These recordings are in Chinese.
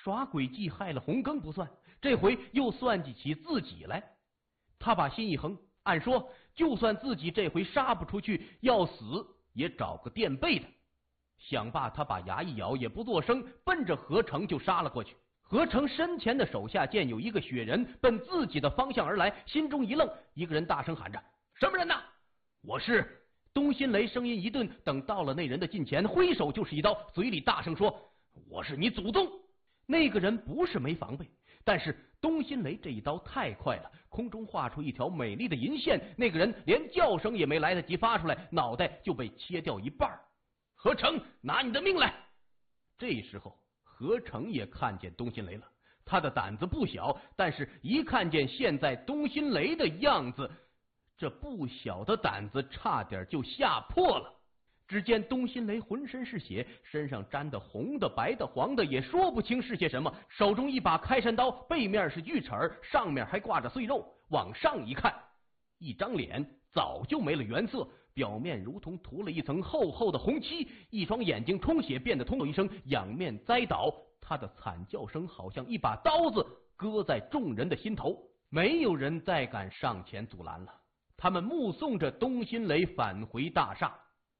耍诡计害了洪庚不算，这回又算计起自己来。他把心一横，按说就算自己这回杀不出去，要死也找个垫背的。想罢，他把牙一咬，也不作声，奔着何成就杀了过去。何成身前的手下见有一个雪人奔自己的方向而来，心中一愣，一个人大声喊着：“什么人呐？”“我是。”东辛雷声音一顿，等到了那人的近前，挥手就是一刀，嘴里大声说：“我是你祖宗！”那个人不是没防备，但是东辛雷这一刀太快了，空中画出一条美丽的银线，那个人连叫声也没来得及发出来，脑袋就被切掉一半。何成，拿你的命来！这时候何成也看见东辛雷了，他的胆子不小，但是一看见现在东辛雷的样子，这不小的胆子差点就吓破了。只见东辛雷浑身是血，身上沾的红的白的黄的，也说不清是些什么，手中一把开山刀，背面是锯齿，上面还挂着碎肉，往上一看，一张脸早就没了原色，表面如同涂了一层厚厚的红漆，一双眼睛充血，变得通透一声，仰面栽倒。他的惨叫声好像一把刀子割在众人的心头，没有人再敢上前阻拦了。他们目送着东辛雷返回大厦。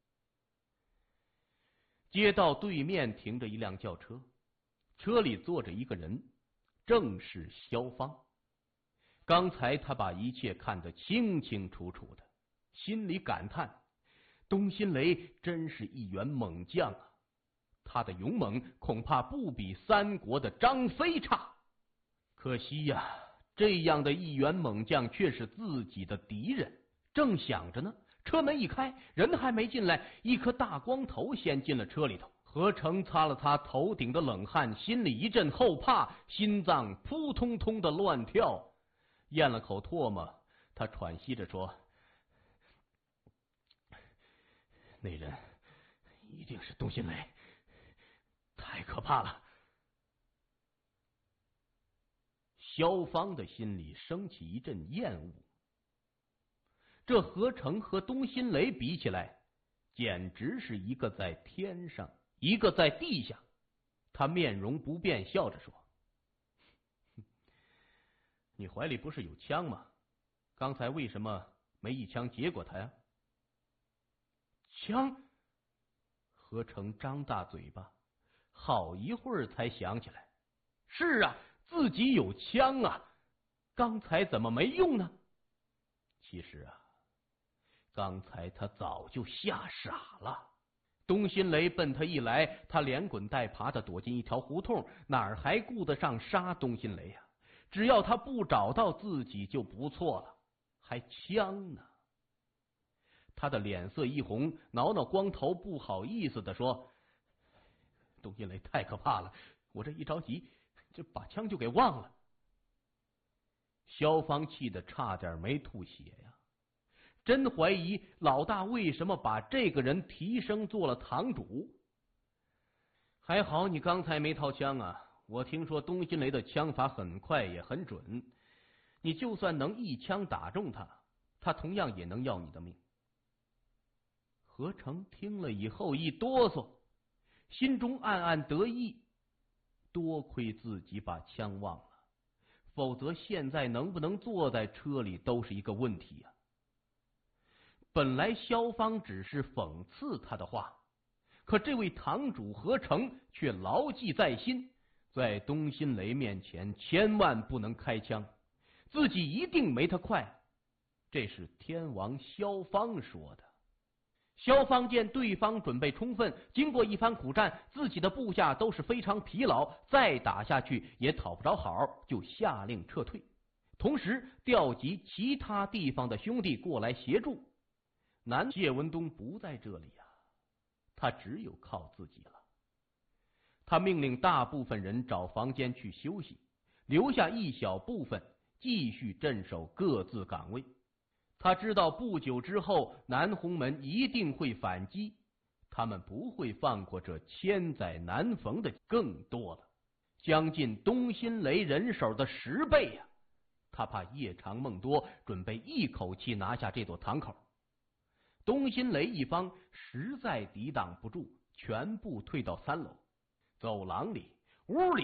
街道对面停着一辆轿车，车里坐着一个人，正是萧芳。刚才他把一切看得清清楚楚的，心里感叹：东辛雷真是一员猛将啊！他的勇猛恐怕不比三国的张飞差。可惜呀，这样的一员猛将却是自己的敌人。正想着呢，车门一开，人还没进来，一颗大光头先进了车里头。何成擦了擦头顶的冷汗，心里一阵后怕，心脏扑通通的乱跳，咽了口唾沫，他喘息着说：“那人一定是东辛雷，太可怕了。”萧芳的心里升起一阵厌恶。这何成和东辛雷比起来，简直是一个在天上，一个在地下。他面容不变，笑着说：“你怀里不是有枪吗？刚才为什么没一枪结果他呀？”枪？何成张大嘴巴，好一会儿才想起来：是啊，自己有枪啊，刚才怎么没用呢？其实啊，刚才他早就吓傻了。东辛雷奔他一来，他连滚带爬的躲进一条胡同，哪儿还顾得上杀东辛雷呀？只要他不找到自己就不错了，还枪呢。他的脸色一红，挠挠光头，不好意思的说：“东辛雷太可怕了，我这一着急，就把枪就给忘了。”萧芳气得差点没吐血呀！真怀疑老大为什么把这个人提升做了堂主。还好你刚才没掏枪啊，我听说东辛雷的枪法很快也很准，你就算能一枪打中他，他同样也能要你的命。何成听了以后一哆嗦，心中暗暗得意，多亏自己把枪忘了，否则现在能不能坐在车里都是一个问题呀。本来萧芳只是讽刺他的话，可这位堂主何成却牢记在心，在东辛雷面前千万不能开枪，自己一定没他快，这是天王萧芳说的。萧芳见对方准备充分，经过一番苦战，自己的部下都是非常疲劳，再打下去也讨不着好，就下令撤退，同时调集其他地方的兄弟过来协助。谢文东不在这里啊，他只有靠自己了。他命令大部分人找房间去休息，留下一小部分继续镇守各自岗位。他知道不久之后南洪门一定会反击，他们不会放过这千载难逢的更多了，将近东辛雷人手的10倍呀！他怕夜长梦多，准备一口气拿下这座堂口。东辛雷一方实在抵挡不住，全部退到3楼。走廊里、屋里